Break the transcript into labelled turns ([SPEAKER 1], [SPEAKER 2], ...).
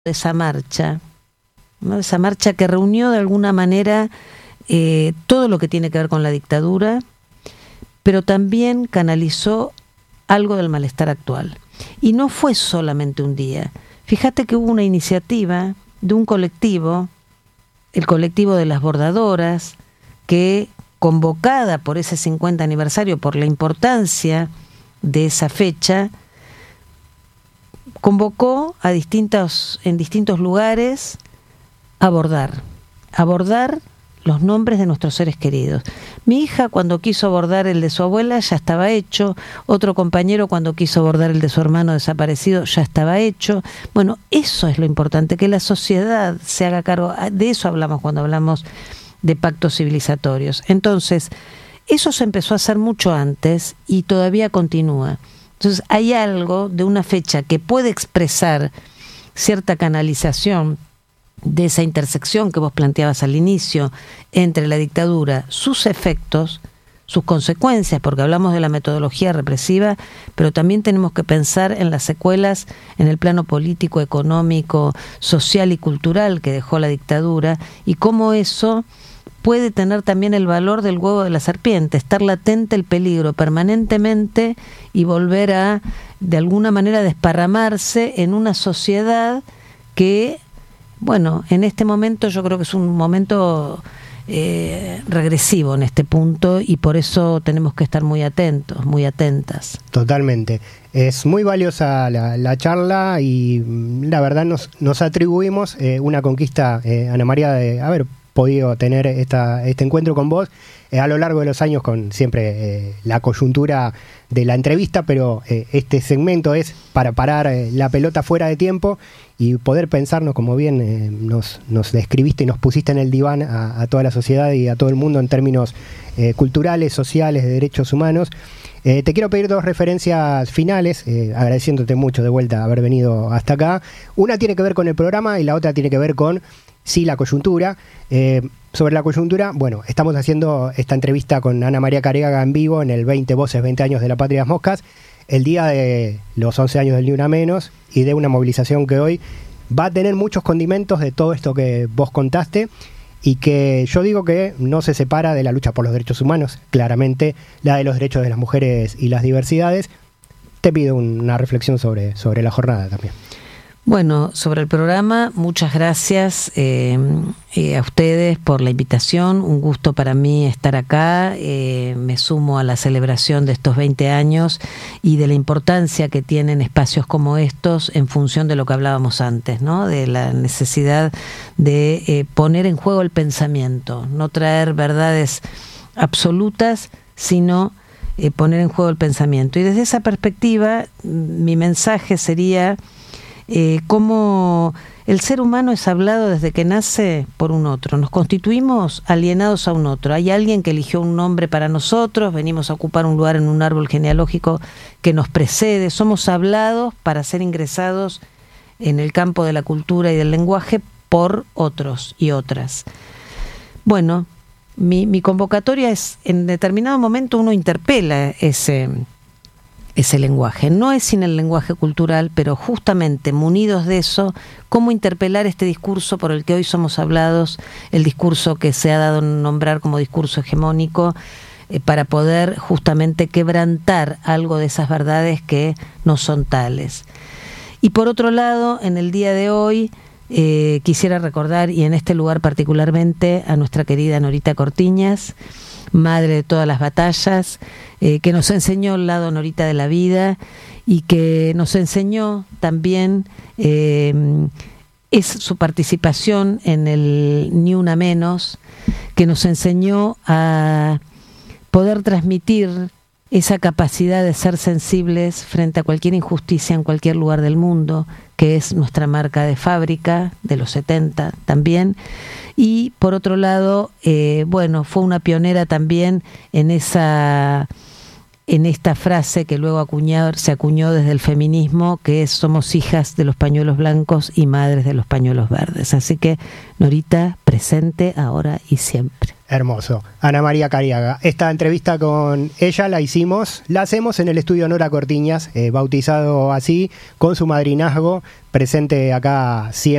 [SPEAKER 1] de esa marcha, ¿no? Esa marcha que reunió de alguna manera todo lo que tiene que ver con la dictadura, pero también canalizó algo del malestar actual. Y no fue solamente un día. Fíjate que hubo una iniciativa de un colectivo, el colectivo de las bordadoras, que, convocada por ese 50 aniversario, por la importancia de esa fecha, convocó en distintos lugares a bordar los nombres de nuestros seres queridos. Mi hija, cuando quiso bordar el de su abuela, ya estaba hecho. Otro compañero, cuando quiso bordar el de su hermano desaparecido, ya estaba hecho. Bueno, eso es lo importante, que la sociedad se haga cargo. De eso hablamos cuando hablamos de pactos civilizatorios. Entonces, eso se empezó a hacer mucho antes y todavía continúa. Entonces, hay algo de una fecha que puede expresar cierta canalización de esa intersección que vos planteabas al inicio entre la dictadura, sus efectos, sus consecuencias, porque hablamos de la metodología represiva, pero también tenemos que pensar en las secuelas en el plano político, económico, social y cultural que dejó la dictadura, y cómo eso puede tener también el valor del huevo de la serpiente, estar latente el peligro permanentemente y volver a, de alguna manera, desparramarse en una sociedad que, bueno, en este momento yo creo que es un momento regresivo en este punto, y por eso tenemos que estar muy atentos, muy atentas.
[SPEAKER 2] Totalmente. Es muy valiosa la charla y la verdad nos atribuimos una conquista, Ana María, de haber podido tener este encuentro con vos a lo largo de los años, con siempre la coyuntura de la entrevista, pero este segmento es para parar la pelota fuera de tiempo y poder pensarnos, como bien nos describiste y nos pusiste en el diván a toda la sociedad y a todo el mundo en términos culturales, sociales, de derechos humanos. Te quiero pedir dos referencias finales, agradeciéndote mucho de vuelta haber venido hasta acá. Una tiene que ver con el programa y la otra tiene que ver con la coyuntura. Sobre la coyuntura, bueno, estamos haciendo esta entrevista con Ana María Careaga en vivo en el 20 Voces, 20 años de la Patria de las Moscas, el día de los 11 años del Ni Una Menos, y de una movilización que hoy va a tener muchos condimentos de todo esto que vos contaste, y que yo digo que no se separa de la lucha por los derechos humanos, claramente la de los derechos de las mujeres y las diversidades. Te pido una reflexión sobre la jornada también.
[SPEAKER 1] Bueno, sobre el programa, muchas gracias a ustedes por la invitación. Un gusto para mí estar acá. Me sumo a la celebración de estos 20 años y de la importancia que tienen espacios como estos en función de lo que hablábamos antes, ¿no? De la necesidad de poner en juego el pensamiento, no traer verdades absolutas, sino poner en juego el pensamiento. Y desde esa perspectiva, mi mensaje sería cómo el ser humano es hablado desde que nace por un otro. Nos constituimos alienados a un otro. Hay alguien que eligió un nombre para nosotros, venimos a ocupar un lugar en un árbol genealógico que nos precede. Somos hablados para ser ingresados en el campo de la cultura y del lenguaje por otros y otras. Bueno, mi convocatoria es, en determinado momento uno interpela ese lenguaje. No es sin el lenguaje cultural, pero justamente munidos de eso, cómo interpelar este discurso por el que hoy somos hablados, el discurso que se ha dado a nombrar como discurso hegemónico, para poder justamente quebrantar algo de esas verdades que no son tales. Y por otro lado, en el día de hoy, quisiera recordar, y en este lugar particularmente, a nuestra querida Norita Cortiñas, madre de todas las batallas, que nos enseñó el lado Norita de la vida y que nos enseñó también es su participación en el Ni Una Menos, que nos enseñó a poder transmitir esa capacidad de ser sensibles frente a cualquier injusticia en cualquier lugar del mundo, que es nuestra marca de fábrica de los 70 también. Y por otro lado, bueno, fue una pionera también en esta frase que luego se acuñó desde el feminismo, que es: somos hijas de los pañuelos blancos y madres de los pañuelos verdes. Así que, Norita, presente ahora y siempre.
[SPEAKER 2] Hermoso. Ana María Careaga. Esta entrevista con ella la hacemos en el estudio Nora Cortiñas, bautizado así, con su madrinazgo, presente acá siempre.